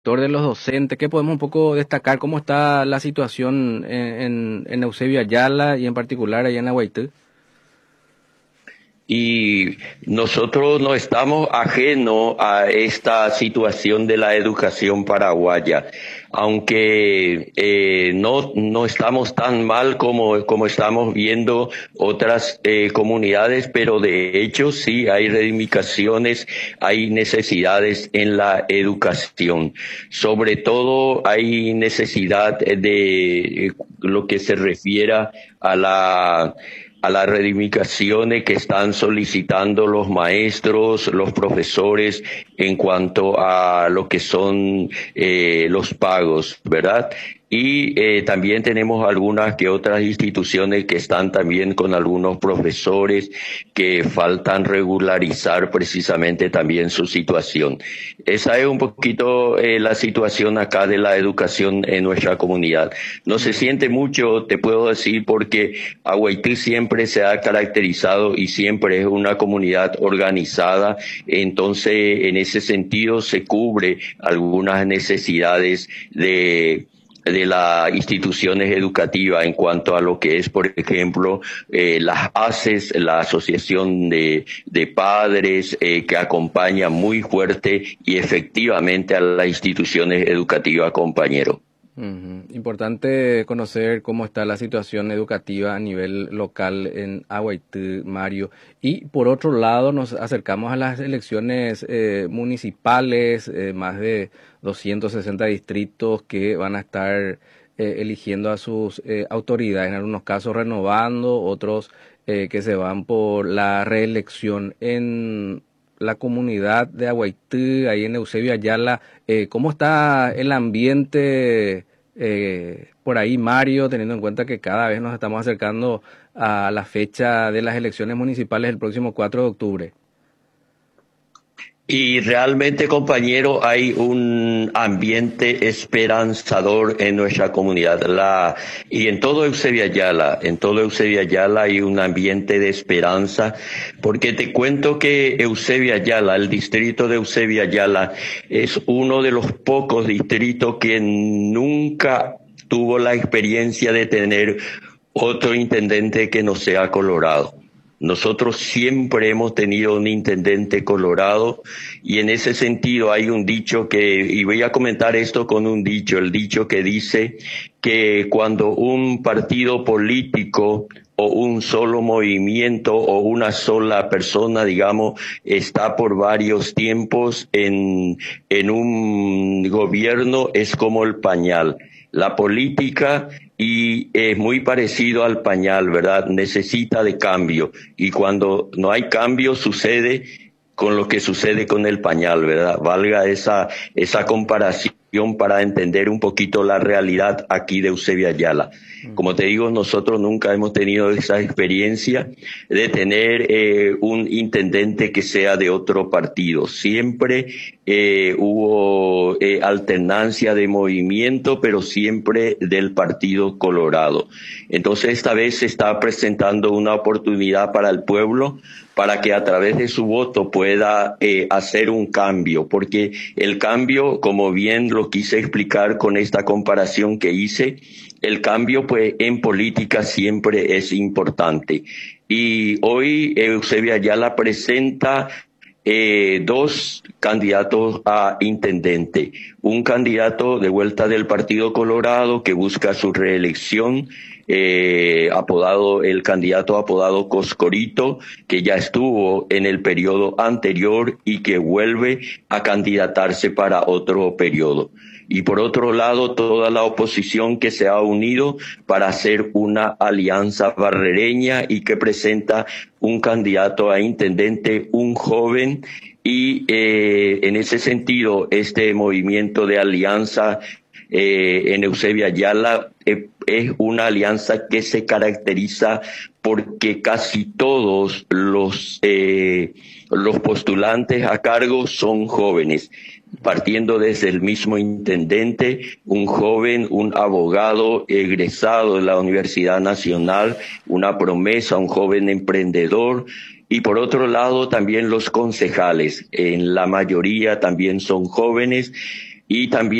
de los docentes, ¿qué podemos un poco destacar? ¿Cómo está la situación en Eusebio Ayala y en particular allá en Aguaití? Y nosotros no estamos ajenos a esta situación de la educación paraguaya, aunque no estamos tan mal como estamos viendo otras comunidades, pero de hecho sí hay reivindicaciones, hay necesidades en la educación. Sobre todo hay necesidad de lo que se refiera a las reivindicaciones que están solicitando los maestros, los profesores en cuanto a lo que son los pagos, ¿verdad? Y también tenemos algunas que otras instituciones que están también con algunos profesores que faltan regularizar precisamente también su situación. Esa es un poquito la situación acá de la educación en nuestra comunidad. No se Ujú. siente mucho, te puedo decir, porque Haití siempre se ha caracterizado y siempre es una comunidad organizada, entonces en ese sentido se cubre algunas necesidades de las instituciones educativas en cuanto a lo que es, por ejemplo, las ACES, la Asociación de Padres, que acompaña muy fuerte y efectivamente a las instituciones educativas, compañero. Ujú. Importante conocer cómo está la situación educativa a nivel local en Aguaití, Mario. Y por otro lado, nos acercamos a las elecciones municipales, más de 260 distritos que van a estar eligiendo a sus autoridades, en algunos casos renovando, otros que se van por la reelección en la comunidad de Aguaití, ahí en Eusebio Ayala. ¿Cómo está el ambiente por ahí, Mario, teniendo en cuenta que cada vez nos estamos acercando a la fecha de las elecciones municipales el próximo 4 de octubre? Y realmente, compañero, hay un ambiente esperanzador en nuestra comunidad. Y en todo Eusebio Ayala hay un ambiente de esperanza, porque te cuento que Eusebio Ayala, el distrito de Eusebio Ayala, es uno de los pocos distritos que nunca tuvo la experiencia de tener otro intendente que no sea Colorado. Nosotros siempre hemos tenido un intendente colorado y en ese sentido hay un dicho y voy a comentar esto con un dicho, el dicho que dice que cuando un partido político o un solo movimiento o una sola persona, digamos, está por varios tiempos en un gobierno, es como el pañal. La política y es muy parecido al pañal, ¿verdad? Necesita de cambio y cuando no hay cambio sucede con lo que sucede con el pañal, ¿verdad? Valga esa comparación para entender un poquito la realidad aquí de Eusebio Ayala. Como te digo, nosotros nunca hemos tenido esa experiencia de tener un intendente que sea de otro partido. Siempre hubo alternancia de movimiento, pero siempre del Partido Colorado. Entonces esta vez se está presentando una oportunidad para el pueblo para que a través de su voto pueda hacer un cambio, porque el cambio, como bien lo quise explicar con esta comparación que hice, el cambio pues en política siempre es importante. Y hoy Eusebio Ayala presenta dos candidatos a intendente. Un candidato de vuelta del Partido Colorado que busca su reelección, el candidato apodado Coscorito, que ya estuvo en el periodo anterior y que vuelve a candidatarse para otro periodo. Y por otro lado, toda la oposición que se ha unido para hacer una alianza barrereña y que presenta un candidato a intendente, un joven, y en ese sentido, este movimiento de alianza en Eusebio Ayala es una alianza que se caracteriza porque casi todos los postulantes a cargo son jóvenes, partiendo desde el mismo intendente, un joven, un abogado egresado de la Universidad Nacional, una promesa, un joven emprendedor, y por otro lado también los concejales, en la mayoría también son jóvenes, y también